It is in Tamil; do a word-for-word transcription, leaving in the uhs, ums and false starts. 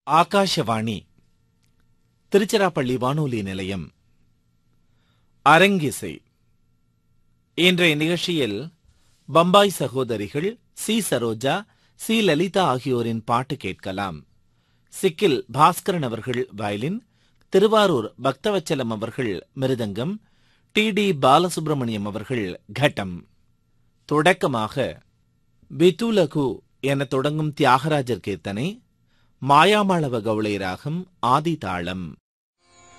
ஆகாஷவாணி திருச்சிராப்பள்ளி வானொலி நிலையம். அரங்கிசை. இன்றைய நிகழ்ச்சியில் பம்பாய் சகோதரிகள் சி சரோஜா, சி லலிதா ஆகியோரின் பாட்டு கேட்கலாம். சிக்கில் பாஸ்கரன் அவர்கள் வயலின், திருவாரூர் பக்தவச்சலம் அவர்கள் மிருதங்கம், டி டி பாலசுப்ரமணியம் அவர்கள் கட்டம். தொடக்கமாக பித்துலகு என தொடங்கும் தியாகராஜர் கீர்த்தனை, மாயாமாளவ கவுளை ராகம், ஆதி தாளம்.